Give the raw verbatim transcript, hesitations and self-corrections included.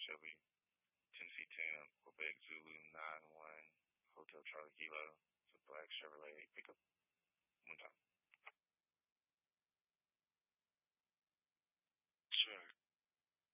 Chevy, Tennessee ten, Quebec Zulu nine one, Hotel Charlie Kilo. It's a black Chevrolet pickup. One time.